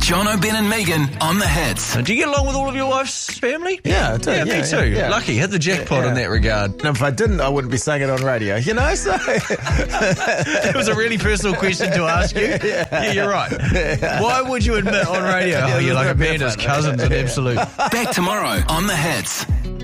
John O'Ben and Megan on the Hits. Do you get along with all of your wife's family? Yeah, I do. Yeah, me too. Yeah. Lucky, hit the jackpot in that regard. And if I didn't, I wouldn't be saying it on radio, you know? So It was a really personal question to ask you. Yeah, you're right. Why would you admit on radio, oh, you're like Amanda's cousin's an absolute... Back tomorrow on the Hits.